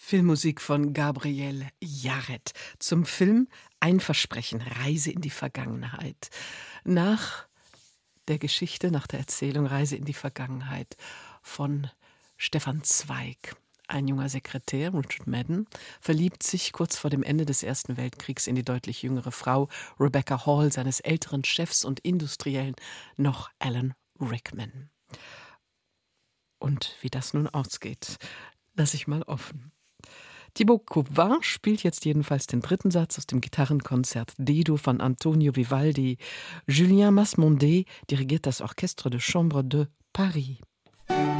Filmmusik von Gabriel Yared zum Film Ein Versprechen, Reise in die Vergangenheit. Nach der Geschichte, nach der Erzählung Reise in die Vergangenheit von Stefan Zweig. Ein junger Sekretär, Richard Madden, verliebt sich kurz vor dem Ende des Ersten Weltkriegs in die deutlich jüngere Frau Rebecca Hall, seines älteren Chefs und Industriellen, noch Alan Rickman. Und wie das nun ausgeht, lasse ich mal offen. Thibaut Coupvin spielt jetzt jedenfalls den dritten Satz aus dem Gitarrenkonzert Dedo von Antonio Vivaldi. Julien Masmondet dirigiert das Orchestre de Chambre de Paris.